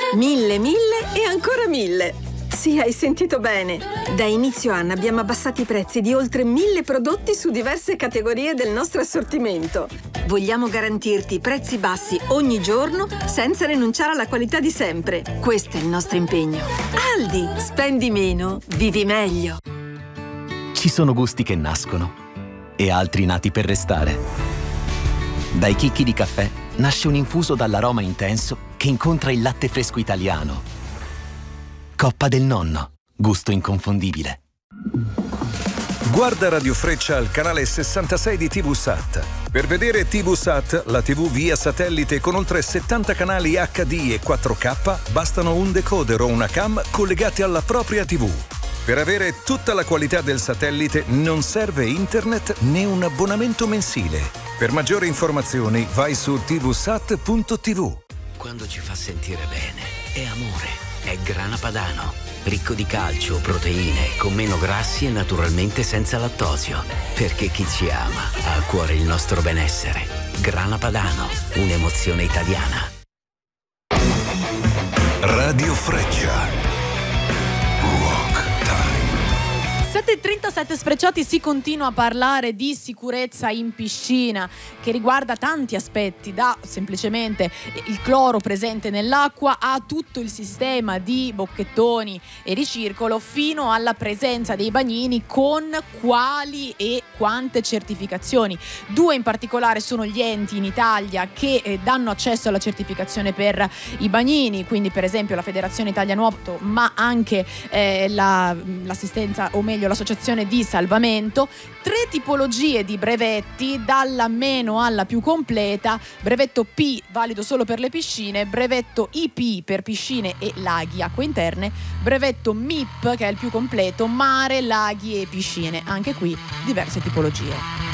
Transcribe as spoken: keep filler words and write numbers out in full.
Mille, mille e ancora mille. Sì, hai sentito bene. Da inizio anno abbiamo abbassato i prezzi di oltre mille prodotti su diverse categorie del nostro assortimento. Vogliamo garantirti prezzi bassi ogni giorno senza rinunciare alla qualità di sempre. Questo è il nostro impegno. Aldi, spendi meno, vivi meglio. Ci sono gusti che nascono e altri nati per restare. Dai chicchi di caffè nasce un infuso dall'aroma intenso che incontra il latte fresco italiano. Coppa del Nonno, gusto inconfondibile. Guarda Radio Freccia al canale sessantasei di T V Sat. Per vedere T V Sat, la tivù via satellite con oltre settanta canali acca di e quattro K, bastano un decoder o una cam collegati alla propria tivù. Per avere tutta la qualità del satellite non serve internet né un abbonamento mensile. Per maggiori informazioni vai su tvsat punto tv. Quando ci fa sentire bene è amore. È Grana Padano, ricco di calcio, proteine, con meno grassi e naturalmente senza lattosio. Perché chi ci ama ha a cuore il nostro benessere. Grana Padano, un'emozione italiana. Radio Freccia. sette e trentasette Sfrecciati, si continua a parlare di sicurezza in piscina, che riguarda tanti aspetti, da semplicemente il cloro presente nell'acqua a tutto il sistema di bocchettoni e ricircolo, fino alla presenza dei bagnini con quali e quante certificazioni. Due in particolare sono gli enti in Italia che eh, danno accesso alla certificazione per i bagnini, quindi per esempio la Federazione Italia Nuoto, ma anche eh, la, l'assistenza, o meglio l'associazione di salvamento. Tre tipologie di brevetti, dalla meno alla più completa: brevetto P valido solo per le piscine, brevetto I P per piscine e laghi, acque interne, brevetto M I P che è il più completo, mare, laghi e piscine. Anche qui diverse tipologie.